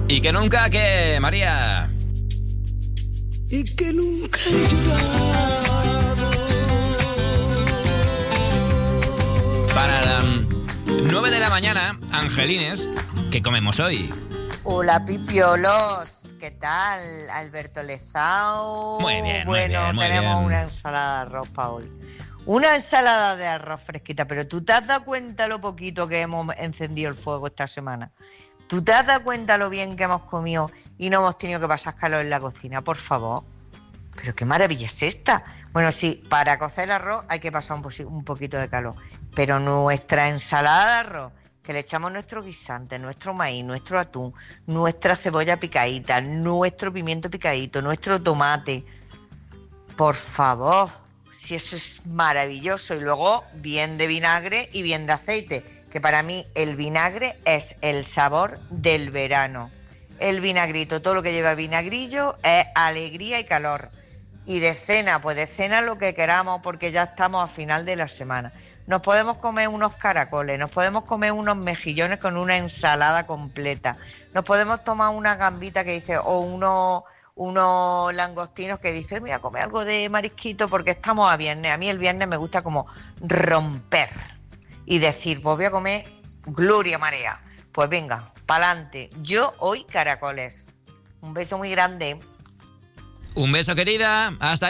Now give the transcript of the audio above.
Y que nunca, ¿qué, María? Y que nunca he llorado. Para las 9 de la mañana, Angelines, ¿qué comemos hoy? Hola, pipiolos. ¿Qué tal? Alberto Lezao. Muy bien, Bueno, muy bien, muy tenemos bien. una ensalada de arroz, Paul. Una ensalada de arroz fresquita, pero ¿tú te has dado cuenta lo poquito que hemos encendido el fuego esta semana? ¿Tú te has dado cuenta lo bien que hemos comido y no hemos tenido que pasar calor en la cocina? Por favor. ¿Pero qué maravilla es esta? Bueno, sí, para cocer el arroz hay que pasar un poquito de calor. Pero nuestra ensalada de arroz, que le echamos nuestro guisante, nuestro maíz, nuestro atún, nuestra cebolla picadita, nuestro pimiento picadito, nuestro tomate. Por favor, si eso es maravilloso. Y luego bien de vinagre y bien de aceite, que para mí el vinagre es el sabor del verano. El vinagrito, todo lo que lleva vinagrillo es alegría y calor. Y de cena, pues de cena lo que queramos, porque ya estamos a final de la semana. Nos podemos comer unos caracoles, nos podemos comer unos mejillones con una ensalada completa, nos podemos tomar una gambita que dice, o unos langostinos que dicen, mira, come algo de marisquito porque estamos a viernes. A mí el viernes me gusta como romper y decir, pues voy a comer gloria marea. Pues venga, pa'lante. Yo hoy caracoles. Un beso muy grande. Un beso, querida. Hasta